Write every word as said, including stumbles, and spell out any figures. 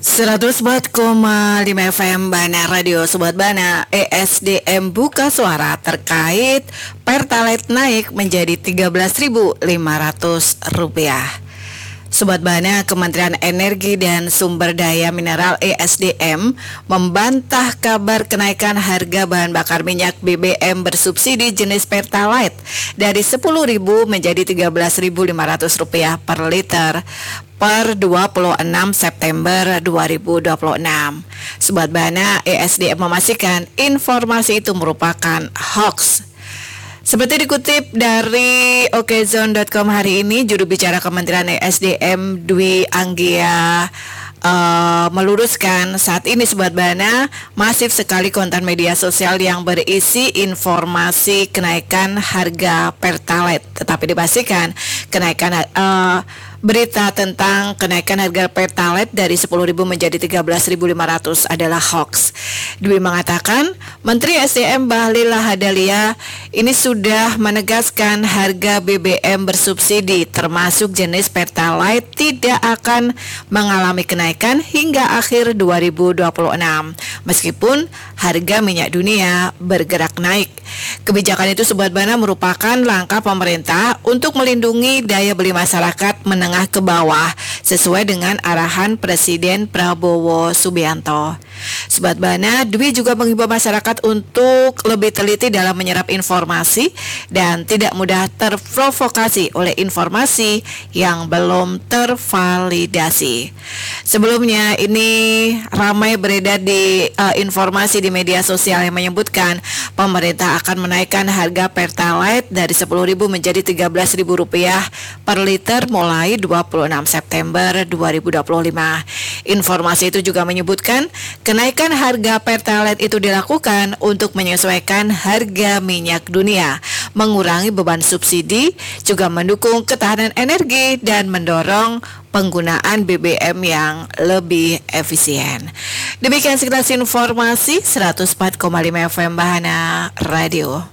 seratus empat koma lima F M Bana Radio Sobat Bana. E S D M buka suara terkait Pertalite naik menjadi tiga belas ribu lima ratus rupiah. Sobat Bana, Kementerian Energi dan Sumber Daya Mineral E S D M membantah kabar kenaikan harga bahan bakar minyak B B M bersubsidi jenis Pertalite dari sepuluh ribu menjadi tiga belas ribu lima ratus rupiah per liter per dua puluh enam September dua ribu dua puluh enam. Sobat Bana, E S D M memastikan informasi itu merupakan hoax. Seperti dikutip dari okezone dot com hari ini, juru bicara Kementerian E S D M Dwi Anggia uh, meluruskan saat ini Sobat Bana masif sekali konten media sosial yang berisi informasi kenaikan harga Pertalite, tetapi dipastikan kenaikan uh, berita tentang kenaikan harga Pertalite dari sepuluh ribu menjadi tiga belas ribu lima ratus adalah hoax. Dwi mengatakan Menteri S D M Bahlil Lahadalia ini sudah menegaskan harga B B M bersubsidi termasuk jenis Pertalite tidak akan mengalami kenaikan hingga akhir dua ribu dua puluh enam meskipun harga minyak dunia bergerak naik. Kebijakan itu Sobat Bana merupakan langkah pemerintah untuk melindungi daya beli masyarakat menengah ke bawah sesuai dengan arahan Presiden Prabowo Subianto. Sobat Bana, Dwi juga mengimbau masyarakat untuk lebih teliti dalam menyerap informasi dan tidak mudah terprovokasi oleh informasi yang belum tervalidasi. Sebelumnya ini ramai beredar di uh, informasi di media sosial yang menyebutkan pemerintah akan menaikkan harga Pertalite dari sepuluh ribu menjadi tiga belas ribu rupiah per liter mulai dua puluh enam September dua ribu dua puluh lima. Informasi itu juga menyebutkan kenaikan harga Pertalite itu dilakukan untuk menyesuaikan harga minyak dunia, mengurangi beban subsidi, juga mendukung ketahanan energi dan mendorong penggunaan B B M yang lebih efisien. Demikian sekilas informasi seratus empat koma lima F M Bahana Radio.